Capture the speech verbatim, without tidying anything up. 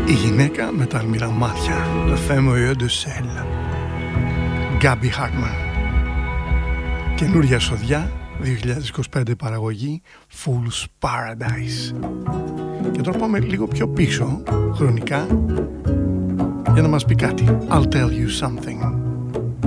Η γυναίκα με τα αλμυρά μάτια, La Femme aux yeux de sel, Γκάμπι Χάρτμαν. Καινούρια σοδιά, δύο χιλιάδες είκοσι πέντε παραγωγή, Fool's Paradise. Και τώρα πάμε λίγο πιο πίσω χρονικά για να μας πει κάτι. I'll tell you something.